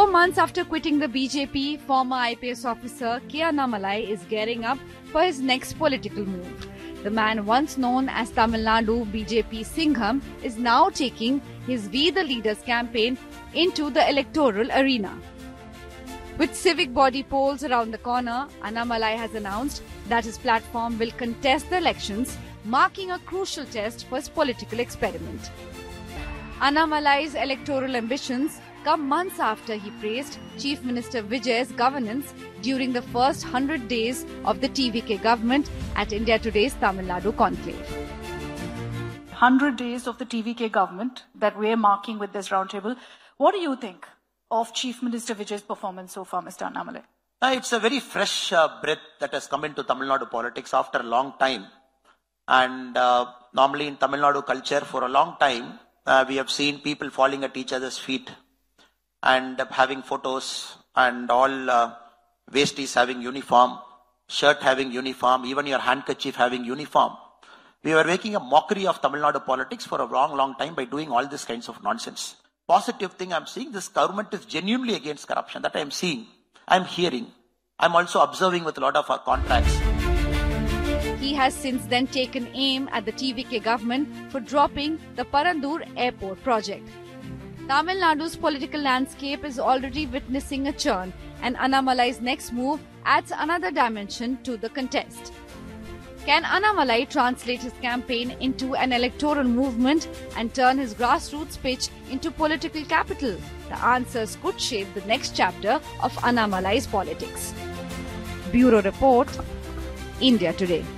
months after quitting the BJP, former IPS officer K. Annamalai is gearing up for his next political move. The man once known as Tamil Nadu BJP Singham is now taking his We the Leaders campaign into the electoral arena. With civic body polls around the corner, Annamalai has announced that his platform will contest the elections, marking a crucial test for his political experiment. Annamalai's electoral ambitions come months after he praised Chief Minister Vijay's governance during the first 100 days of the TVK government at India Today's Tamil Nadu conclave. 100 days of the TVK government that we're marking with this roundtable. What do you think of Chief Minister Vijay's performance so far, Mr. Annamalai? It's a very fresh breath that has come into Tamil Nadu politics after a long time. And normally in Tamil Nadu culture, for a long time, we have seen people falling at each other's feet and having photos and all vesties having uniform, shirt having uniform, even your handkerchief having uniform. We were making a mockery of Tamil Nadu politics for a long time by doing all these kinds of nonsense. Positive thing I'm seeing, this government is genuinely against corruption. That I'm seeing, I'm hearing. I'm also observing with a lot of our contacts. He has since then taken aim at the TVK government for dropping the Parandur Airport project. Tamil Nadu's political landscape is already witnessing a churn, and Annamalai's next move adds another dimension to the contest. Can Annamalai translate his campaign into an electoral movement and turn his grassroots pitch into political capital? The answers could shape the next chapter of Annamalai's politics. Bureau Report, India Today.